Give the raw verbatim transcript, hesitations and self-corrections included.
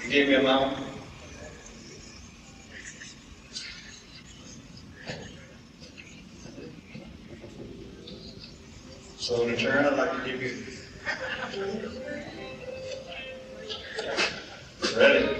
Give me a moment. So in return, I'd like to give you. Ready?